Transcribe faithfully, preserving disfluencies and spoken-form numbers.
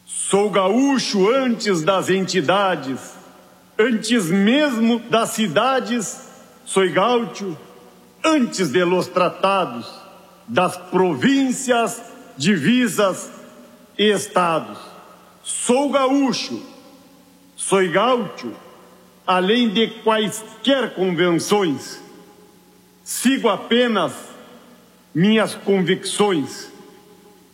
Sou gaúcho antes das entidades, antes mesmo das cidades, sou gaúcho antes de los tratados, das províncias, divisas e estados. Sou gaúcho, sou gaúcho, além de quaisquer convenções, sigo apenas minhas convicções.